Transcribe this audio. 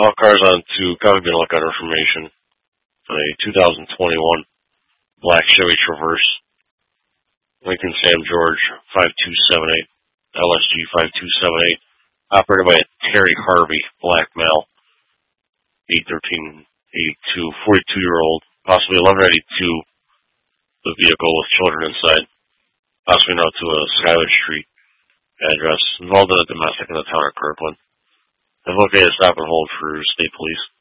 All cars on to copy bin lookout information. A 2021 black Chevy Traverse, Lincoln Sam George 5278, LSG 5278, operated by a Terry Harvey, black male, 81382, 42-year-old, possibly 1192, the vehicle with children inside, possibly not to a Schuyler Street address, involved in a domestic in the town of Kirkland. I've located a stop and hold for state police.